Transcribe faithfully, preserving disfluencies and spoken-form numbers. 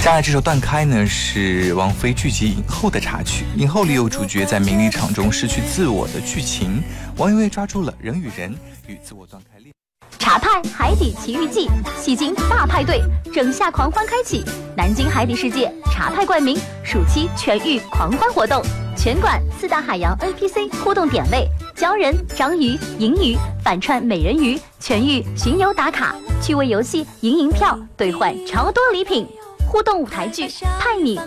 接下来这首《断开》呢，是王菲剧集《影后》的插曲。《影后》里有主角在名利场中失去自我的剧情，王家卫抓住了人与人与自我断开链。 茶派海底奇遇记，戏精大派对，整夏狂欢开启，南京海底世界茶派冠名暑期全域狂欢活动，全馆四大海洋 N P C 互动点位，鲛人、章鱼、银鱼、反串美人鱼，全域巡游打卡，趣味游戏赢银票兑换超多礼品，互动舞台剧派你